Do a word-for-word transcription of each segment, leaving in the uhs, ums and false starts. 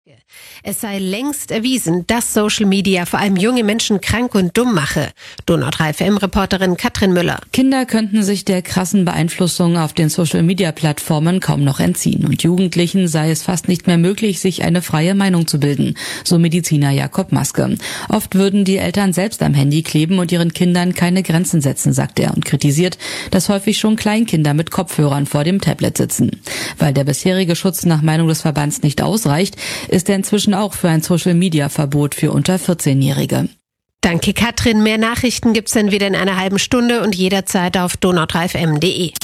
Es sei längst erwiesen, dass Social Media vor allem junge Menschen krank und dumm mache. Donau drei F M-Reporterin Katrin Müller. Kinder könnten sich der krassen Beeinflussung auf den Social-Media-Plattformen kaum noch entziehen. Und Jugendlichen sei es fast nicht mehr möglich, sich eine freie Meinung zu bilden, so Mediziner Jakob Maske. Oft würden die Eltern selbst am Handy kleben und ihren Kindern keine Grenzen setzen, sagt er und kritisiert, dass häufig schon Kleinkinder mit Kopfhörern vor dem Tablet sitzen. Weil der bisherige Schutz nach Meinung des Verbands nicht ausreicht, ist er inzwischen auch für ein Social-Media-Verbot für unter vierzehnjährige. Danke Katrin. Mehr Nachrichten gibt's dann wieder in einer halben Stunde und jederzeit auf donau drei f m punkt d e.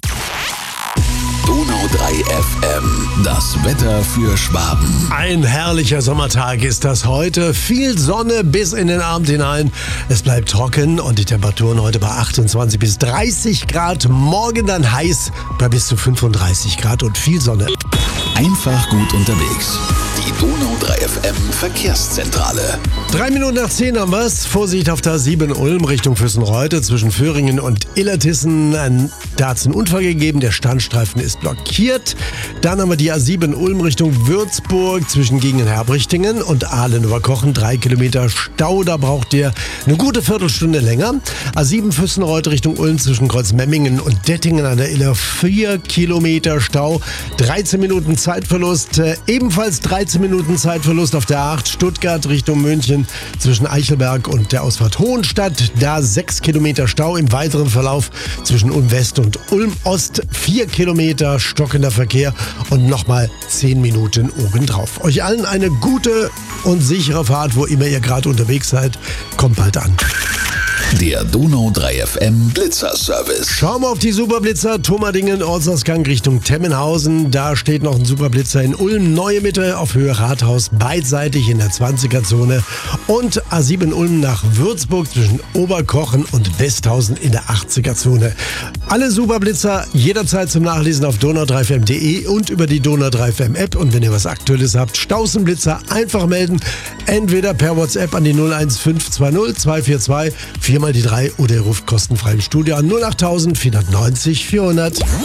Donau drei F M, das Wetter für Schwaben. Ein herrlicher Sommertag ist das heute. Viel Sonne bis in den Abend hinein. Es bleibt trocken und die Temperaturen heute bei achtundzwanzig bis dreißig Grad. Morgen dann heiß bei bis zu fünfunddreißig Grad und viel Sonne. Einfach gut unterwegs. Die Donau drei F M Verkehrszentrale. Drei Minuten nach zehn haben wir's. Vorsicht auf der A sieben Ulm Richtung Füssenreuth zwischen Föhringen und Illertissen. Da hat es einen Unfall gegeben. Der Standstreifen ist blockiert. Dann haben wir die A sieben Ulm Richtung Würzburg zwischen Gingen-Herbrichtingen und Ahlen-Oberkochen. Drei Kilometer Stau. Da braucht ihr eine gute Viertelstunde länger. A sieben Füssenreuth Richtung Ulm zwischen Kreuzmemmingen und Dettingen an der Iller. Vier Kilometer Stau. dreizehn Minuten Zeitverlust. Äh, ebenfalls dreizehn Minuten Zeitverlust auf der A acht Stuttgart Richtung München zwischen Eichelberg und der Ausfahrt Hohenstadt. Da sechs Kilometer Stau im weiteren Verlauf zwischen Ulm West und Ulm Ost. Vier Kilometer stockender Verkehr und nochmal zehn Minuten obendrauf. Euch allen eine gute und sichere Fahrt, wo immer ihr gerade unterwegs seid. Kommt bald an. Der Donau drei F M Blitzerservice. Schauen wir auf die Superblitzer. Thomadingen, Ortsausgang Richtung Temmenhausen. Da steht noch ein Superblitzer in Ulm. Neue Mitte auf Höhe Rathaus, beidseitig in der zwanziger-Zone. Und A sieben Ulm nach Würzburg zwischen Oberkochen und Westhausen in der achtziger-Zone. Alle Superblitzer jederzeit zum Nachlesen auf donau drei f m punkt d e und über die Donau drei F M App. Und wenn ihr was Aktuelles habt, Stausenblitzer einfach melden. Entweder per WhatsApp an die null eins fünf zwei null zwei vier zwei vier mal die drei oder ihr ruft kostenfrei im Studio an null acht vierhundertneunzig vierhundert.